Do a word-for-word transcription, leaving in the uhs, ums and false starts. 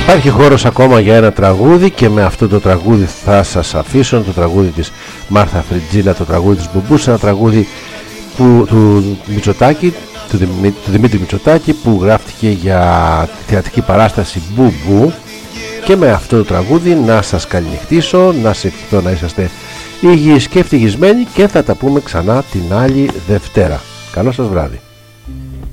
Υπάρχει χώρος ακόμα για ένα τραγούδι και με αυτό το τραγούδι θα σας αφήσω. Το τραγούδι της Μάρθα Φριτζίλα, το τραγούδι της Μπουμπούς, ένα τραγούδι που, του Μητσοτάκη, του, Δημη, του Δημήτρη Μητσοτάκη, που γράφτηκε για τη θεατρική παράσταση Μπουμπού. Και με αυτό το τραγούδι να σας καληνυχτήσω, να σε ευχηθώ να είσαστε υγιείς και ευτυχισμένοι και θα τα πούμε ξανά την άλλη Δευτέρα. Καλό σας βράδυ.